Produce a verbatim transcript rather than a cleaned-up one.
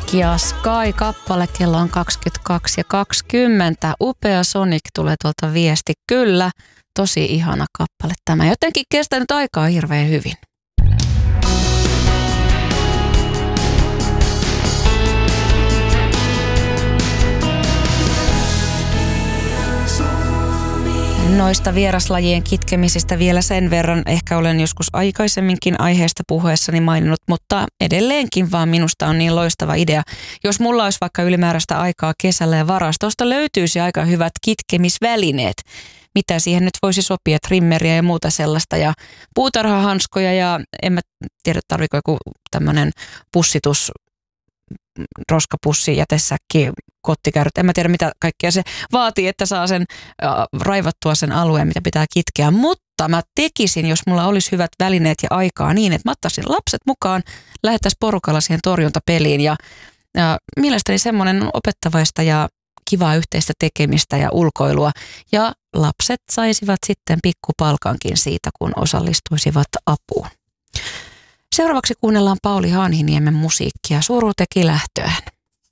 Ja Sky-kappale, kello on kaksikymmentäkaksi ja kaksikymmentä. Upea Sonic tulee tuolta viesti. Kyllä, tosi ihana kappale tämä. Jotenkin kestänyt aikaa hirveän hyvin. Noista vieraslajien kitkemisistä vielä sen verran, ehkä olen joskus aikaisemminkin aiheesta puheessani maininnut, mutta edelleenkin vaan minusta on niin loistava idea. Jos mulla olisi vaikka ylimääräistä aikaa kesällä ja varastosta, löytyisi aika hyvät kitkemisvälineet. Mitä siihen nyt voisi sopia, trimmeriä ja muuta sellaista ja puutarhahanskoja ja en mä tiedä tarviko joku tämmöinen pussitus, roskapussi, jätesäkki, kottikäyrät. En mä tiedä, mitä kaikkea se vaatii, että saa sen äh, raivattua sen alueen, mitä pitää kitkeä. Mutta mä tekisin, jos mulla olisi hyvät välineet ja aikaa niin, että mä ottaisin lapset mukaan, lähettäisiin porukalla siihen torjuntapeliin. Ja, ja mielestäni semmoinen on opettavaista ja kivaa yhteistä tekemistä ja ulkoilua. Ja lapset saisivat sitten pikkupalkankin siitä, kun osallistuisivat apuun. Seuraavaksi kuunnellaan Pauli Hanhiniemen musiikkia. Suru teki lähtöään.